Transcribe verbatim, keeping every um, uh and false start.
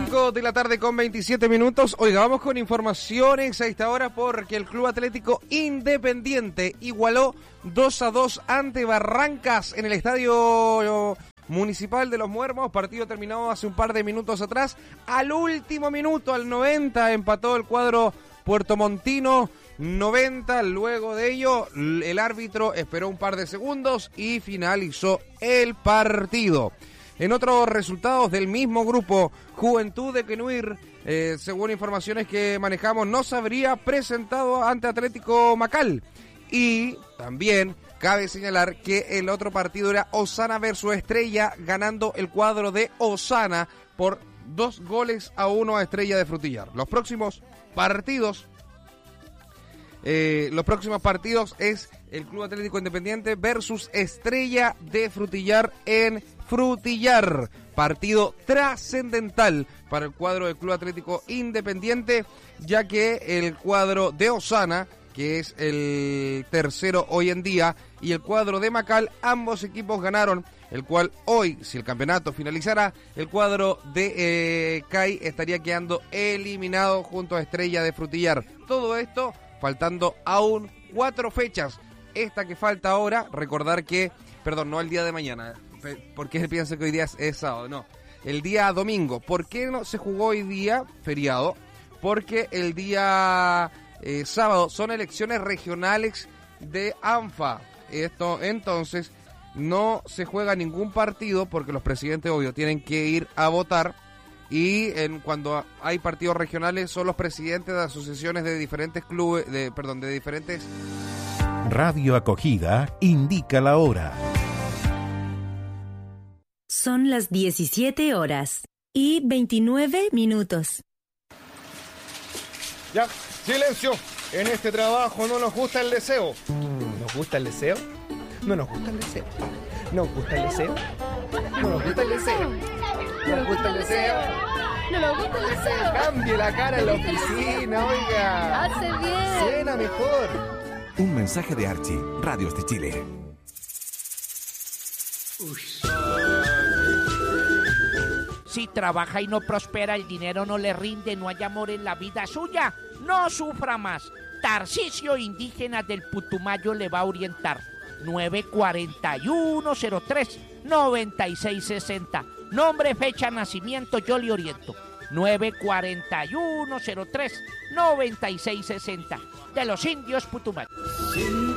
cinco de la tarde con veintisiete minutos. Oiga, vamos con informaciones a esta hora porque el Club Atlético Independiente igualó dos a dos ante Barrancas en el Estadio Municipal de Los Muermos. Partido terminado hace un par de minutos atrás. Al último minuto, al noventa, empató el cuadro puertomontino. noventa, luego de ello el árbitro esperó un par de segundos y finalizó el partido. En otros resultados del mismo grupo, Juventud de Quenuir, eh, según informaciones que manejamos, no se habría presentado ante Atlético Macal. Y también cabe señalar que el otro partido era Osana versus Estrella, ganando el cuadro de Osana por dos goles a uno a Estrella de Frutillar. Los próximos partidos... Eh, los próximos partidos es el Club Atlético Independiente versus Estrella de Frutillar en Frutillar. Partido trascendental para el cuadro del Club Atlético Independiente, ya que el cuadro de Osana, que es el tercero hoy en día, y el cuadro de Macal, ambos equipos ganaron, el cual hoy, si el campeonato finalizara, el cuadro de eh, C A I estaría quedando eliminado junto a Estrella de Frutillar. Todo esto faltando aún cuatro fechas. Esta que falta ahora, recordar que, perdón, no el día de mañana, porque pienso que hoy día es, es sábado, no, el día domingo. ¿Por qué no se jugó hoy día feriado? Porque el día eh, sábado son elecciones regionales de ANFA. Esto, entonces, no se juega ningún partido porque los presidentes, obvio, tienen que ir a votar. Y en cuando hay partidos regionales son los presidentes de asociaciones de diferentes clubes, de perdón, de diferentes... Radio Acogida indica la hora. Son las diecisiete horas y veintinueve minutos. Ya, silencio. En este trabajo no nos gusta el deseo. ¿Nos gusta el deseo? No nos gusta el deseo. ¿Nos gusta el deseo? No nos gusta el deseo. ¿No nos gusta el deseo? No nos gusta el deseo. Cambie la cara en la oficina, oiga. Hace bien. Suena mejor. Un mensaje de Archie, Radios de Chile. Si trabaja y no prospera, el dinero no le rinde, no hay amor en la vida suya, no sufra más. Tarcisio Indígena del Putumayo le va a orientar. nueve cuatro uno cero tres nueve seis seis cero. Nombre, fecha, nacimiento, yo le oriento. nueve cuatro uno cero tres nueve seis seis cero. De los indios Putumayo.